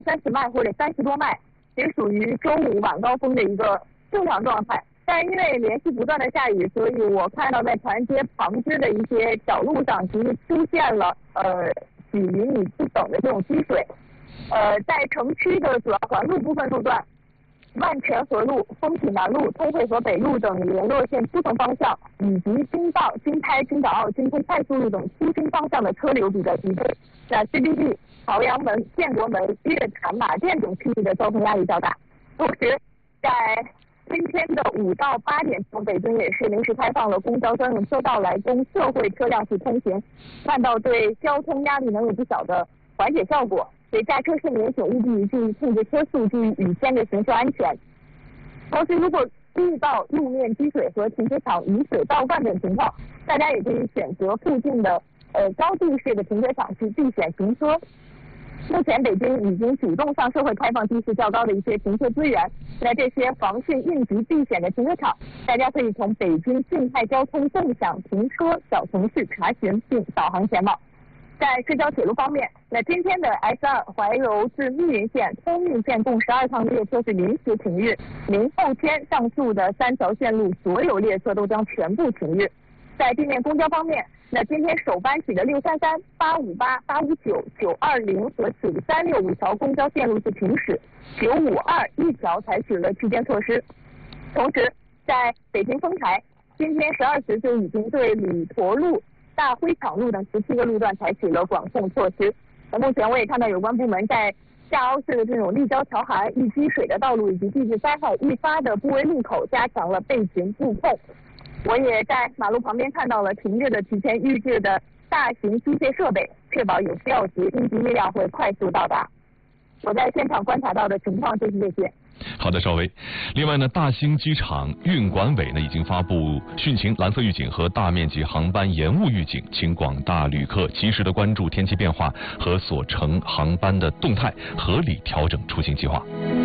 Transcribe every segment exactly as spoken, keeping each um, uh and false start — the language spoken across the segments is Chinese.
三十迈或者三十多迈，也属于周五晚高峰的一个正常状态。但因为连续不断的下雨，所以我看到在长安街旁支的一些小路上，其实出现了呃几厘米不等的这种积水。呃，在城区的主要环路部分路段，万泉河路、丰体南路、通惠河北路等联络线出城方向，以及京道、京开、京岛澳、京通快速路等出京方向的车流比较集中。那 C B D、朝阳门、建国门、月坛、马甸等区域的交通压力较大。同时，在今天的五到八点钟，北京也是临时开放了公交专用车道来供社会车辆去通行，看到对交通压力能有不小的缓解效果。所以驾车市民请务必注意控制车速，注意雨天的行车安全。同时，如果遇到路面积水和停车场雨水倒灌等情况，大家也可以选择附近的呃高地式的停车场去避险行车。目前北京已经主动向社会开放地势较高的一些停车资源，那这些防汛应急避险的停车场，大家可以从北京静态交通共享停车小程序查询并导航前往。在市郊铁路方面，那今天的 S 二怀柔至密云线、通密线共十二趟列车是临时停运，明后天上述的三条线路所有列车都将全部停运。在地面公交方面，那今天首班起的六三三、八五八、八五九、九二零和九三六五条公交线路是停驶，九五二一条采取了区间措施。同时，在北京丰台，今天十二时就已经对李驼路、大灰厂路等十七个路段采取了管控措施。那目前我也看到有关部门在下凹市的这种立交桥涵易积水的道路以及地质灾害易发的部位路口加强了备勤布控。我也在马路旁边看到了停着的提前预制的大型机械设备，确保有需要时应急力量会快速到达。我在现场观察到的情况就是这些。 好的，邵薇。另外呢，大兴机场运管委呢已经发布汛情蓝色预警和大面积航班延误预警，请广大旅客及时的关注天气变化和所乘航班的动态，合理调整出行计划。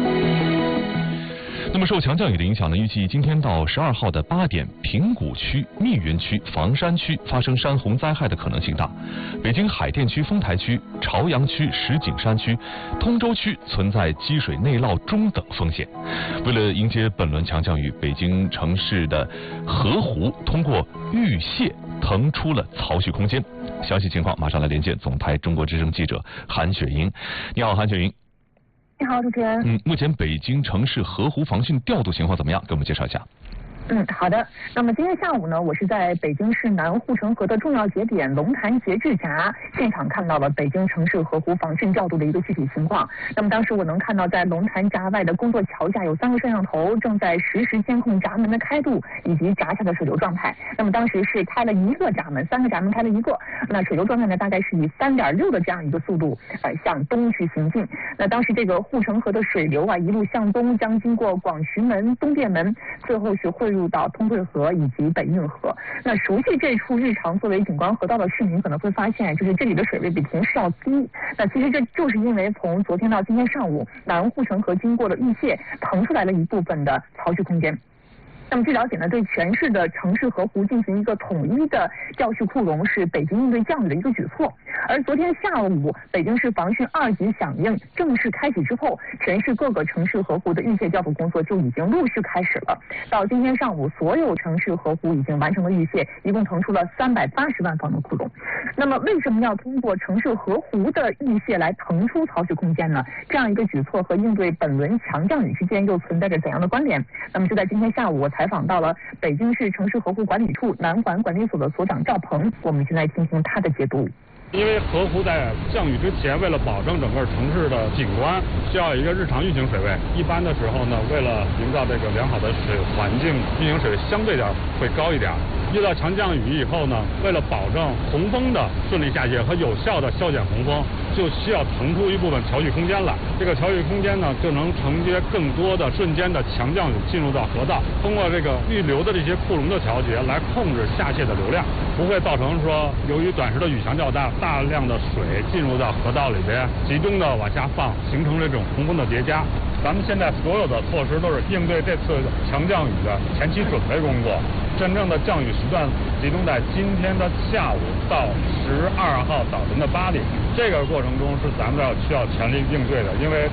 那么受强降雨的影响呢，预计今天到十二号的八点，平谷区、密云区、房山区发生山洪灾害的可能性大。北京海淀区、丰台区、朝阳区、石景山区、通州区存在积水内涝中等风险。为了迎接本轮强降雨，北京城市的河湖通过预泄腾出了槽蓄空间。详细情况马上来连线总台中国之声记者韩雪莹。你好，韩雪莹。 你好，主持人。 嗯，目前北京城市河湖防汛调度情况怎么样？给我们介绍一下。 嗯，好的。那么今天下午呢，我是在北京市南护城河的重要节点龙潭节制闸现场看到了北京城市河湖防汛调度的一个具体情况。那么当时我能看到，在龙潭闸外的工作桥下有三个摄像头正在实时监控闸门的开度以及闸下的水流状态。那么当时是开了一个闸门，三个闸门开了一个，那水流状态呢大概是以三点六的这样一个速度呃向东去行进。那当时这个护城河的水流啊一路向东，将经过广渠门、东便门，最后是汇入到通惠河以及北运河。那熟悉这处日常作为景观河道的市民可能会发现，就是这里的水位比平时要低。那其实这就是因为从昨天到今天上午，南护城河经过了预泄，腾出来了一部分的槽蓄空间。那么据了解呢，对全市的城市河湖进行一个统一的调蓄库容是北京应对降雨的一个举措。而昨天下午，北京市防汛二级响应正式开启之后，全市各个城市河湖的预泄调度工作就已经陆续开始了。到今天上午，所有城市河湖已经完成了预泄，一共腾出了三百八十万方的库容。那么为什么要通过城市河湖的预泄来腾出槽蓄空间呢？这样一个举措和应对本轮强降雨之间又存在着怎样的关联？那么就在今天下午，我采访到了北京市城市河湖管理处南环管理所的所长赵鹏，我们先来听听他的解读。 因为河湖在降雨之前，为了保证整个城市的景观，需要一个日常运行水位。一般的时候呢，为了营造这个良好的水环境，运行水位相对点会高一点。遇到强降雨以后呢，为了保证洪峰的顺利下泄和有效的消减洪峰，就需要腾出一部分桥蓄空间来。这个桥蓄空间呢，就能承接更多的瞬间的强降雨进入到河道，通过这个预留的这些库容的调节来控制下泄的流量，不会造成说由于短时的雨强较大，大量的水进入到河道里边，集中的往下放，形成这种洪峰的叠加。咱们现在所有的措施都是应对这次强降雨的前期准备工作。真正的降雨时段集中在今天的下午到十二号早晨的八点，这个过程中是咱们要需要全力应对的，因为